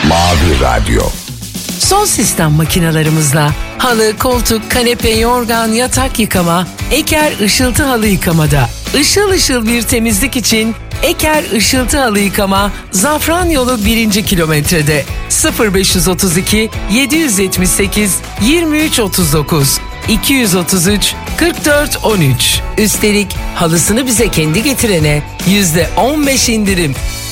Mavi Radyo. Son sistem makinalarımızla halı, koltuk, kanepe, yorgan, yatak yıkama, Eker Işıltı Halı Yıkamada. Işıl ışıl bir temizlik için Eker Işıltı Halı Yıkama, Zafran Yolu 1. kilometrede. 0532 778 2339 233 44 13. Üstelik halısını bize kendi getirene %15 indirim.